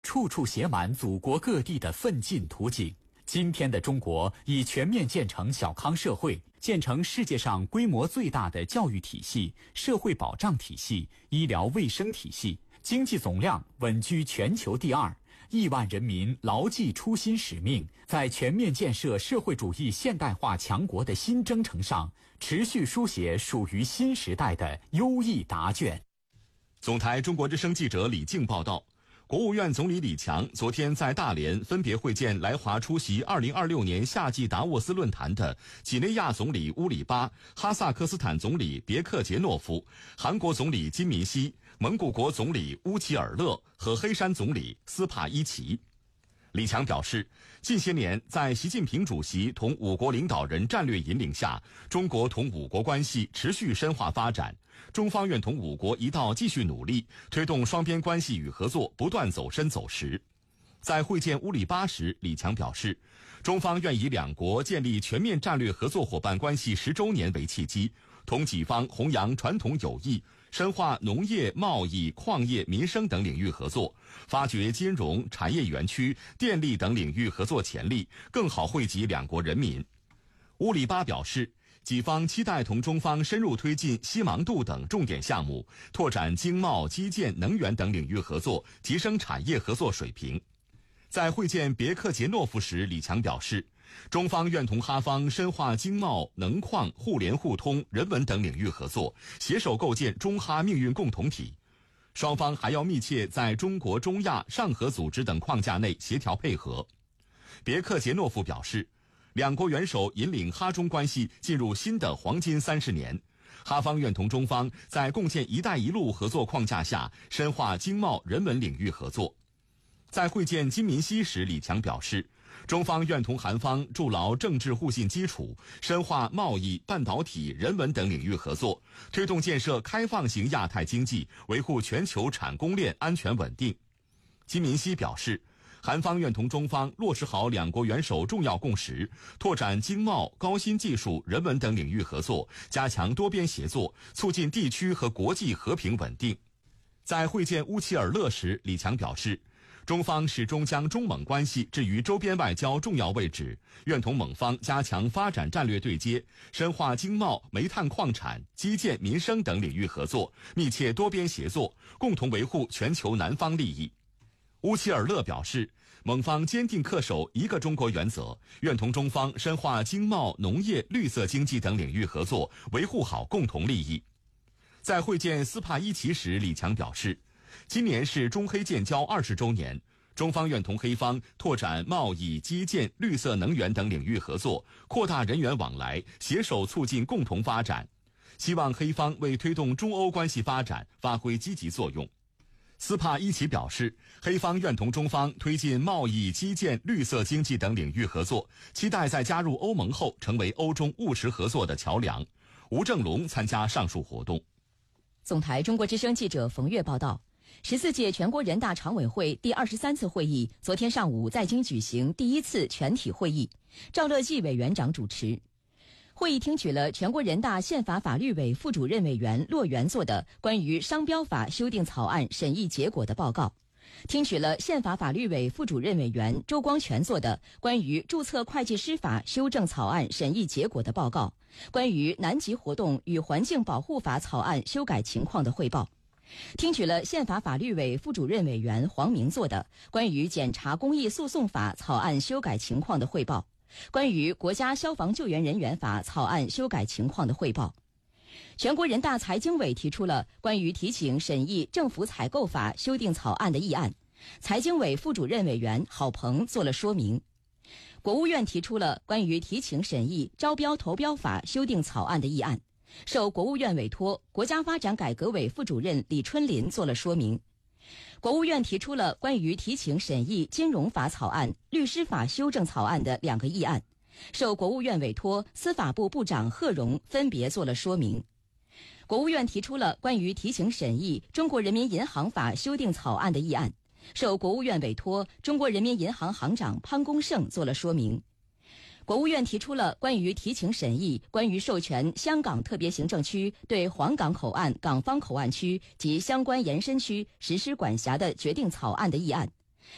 处处写满祖国各地的奋进图景。今天的中国已全面建成小康社会，建成世界上规模最大的教育体系、社会保障体系、医疗卫生体系，经济总量稳居全球第2，亿万人民牢记初心使命，在全面建设社会主义现代化强国的新征程上，持续书写属于新时代的优异答卷。 总台中国之声记者李静报道，国务院总理李强昨天在大连分别会见来华出席2026年夏季达沃斯论坛的几内亚总理乌里巴、哈萨克斯坦总理别克杰诺夫、韩国总理金敏熙、蒙古国总理乌齐尔勒和黑山总理斯帕伊奇。李强表示，近些年在习近平主席同5国领导人战略引领下，中国同5国关系持续深化发展，中方愿同5国一道继续努力，推动双边关系与合作不断走深走实。在会见乌里巴时，李强表示，中方愿以两国建立全面战略合作伙伴关系10周年为契机，同己方弘扬传统友谊，深化农业、贸易、矿业、民生等领域合作，发掘金融、产业园区、电力等领域合作潜力，更好惠及两国人民。乌里巴表示，己方期待同中方深入推进西芒度等重点项目，拓展经贸、基建、能源等领域合作，提升产业合作水平。在会见别克杰诺夫时，李强表示，中方愿同哈方深化经贸、能矿、互联互通、人文等领域合作，携手构建中哈命运共同体。双方还要密切在中国、中亚、上合组织等框架内协调配合。别克杰诺夫表示，两国元首引领哈中关系进入新的黄金30年，哈方愿同中方在共建“一带一路”合作框架下，深化经贸、人文领域合作。在会见金敏熙时，李强表示，中方愿同韩方筑牢政治互信基础，深化贸易、半导体、人文等领域合作，推动建设开放型亚太经济，维护全球产供链安全稳定。金敏熙表示，韩方愿同中方落实好两国元首重要共识，拓展经贸、高新技术、人文等领域合作，加强多边协作，促进地区和国际和平稳定。在会见乌齐尔勒时，李强表示，中方始终将中蒙关系置于周边外交重要位置，愿同蒙方加强发展战略对接，深化经贸、煤炭矿产、基建、民生等领域合作，密切多边协作，共同维护全球南方利益。乌齐尔勒表示，蒙方坚定恪守一个中国原则，愿同中方深化经贸、农业、绿色经济等领域合作，维护好共同利益。在会见斯帕伊奇时，李强表示，今年是中黑建交20周年，中方愿同黑方拓展贸易、基建、绿色能源等领域合作，扩大人员往来，携手促进共同发展。希望黑方为推动中欧关系发展发挥积极作用。斯帕伊奇表示，黑方愿同中方推进贸易、基建、绿色经济等领域合作，期待在加入欧盟后成为欧中务实合作的桥梁。吴正龙参加上述活动。 总台中国之声记者冯月报道，14届全国人大常委会第23次会议昨天上午在京举行第1次全体会议，赵乐际委员长主持。会议听取了全国人大宪法法律委副主任委员骆元作的关于商标法修订草案审议结果的报告，听取了宪法法律委副主任委员周光全作的关于注册会计师法修正草案审议结果的报告，关于南极活动与环境保护法草案修改情况的汇报，听取了宪法法律委副主任委员黄明作的关于检察公益诉讼法草案修改情况的汇报，关于国家消防救援人员法草案修改情况的汇报。全国人大财经委提出了关于提请审议政府采购法修订草案的议案，财经委副主任委员郝鹏做了说明。国务院提出了关于提请审议招标投标法修订草案的议案，受国务院委托，国家发展改革委副主任李春林做了说明。国务院提出了关于提请审议金融法草案、律师法修正草案的2个议案，受国务院委托，司法部部长贺荣分别做了说明。国务院提出了关于提请审议中国人民银行法修订草案的议案，受国务院委托，中国人民银行行长潘功胜做了说明。国务院提出了关于提请审议关于授权香港特别行政区对黄港口岸、港方口岸区及相关延伸区实施管辖的决定草案的议案，